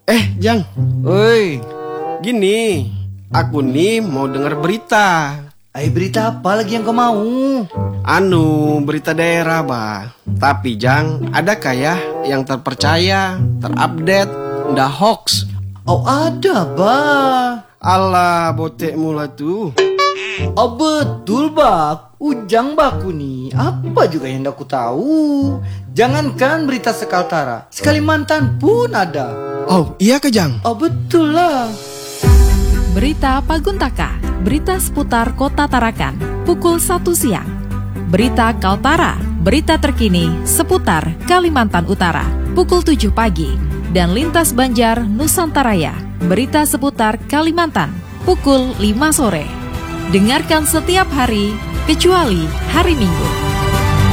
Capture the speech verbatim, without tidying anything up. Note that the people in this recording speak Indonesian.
Eh, Jang, Oi, gini, aku nih mau dengar berita. ay berita apa lagi yang kau mau? Anu, berita daerah, bah. Tapi, Jang, adakah ya yang terpercaya, terupdate, ndak hoax? Oh ada, bah. Alah, botek mula tuh. Oh betul, bak. Ujang baku nih. Apa juga yang aku tahu? Jangankan berita sekaltara, Sekalimantan pun ada. Oh, iya ke, Jang? Oh betul lah. Berita Paguntaka, berita seputar Kota Tarakan, pukul satu siang. Berita Kaltara, berita terkini seputar Kalimantan Utara, pukul tujuh pagi. Dan Lintas Banjar Nusantaraya, berita seputar Kalimantan, pukul lima sore. Dengarkan setiap hari, kecuali hari Minggu.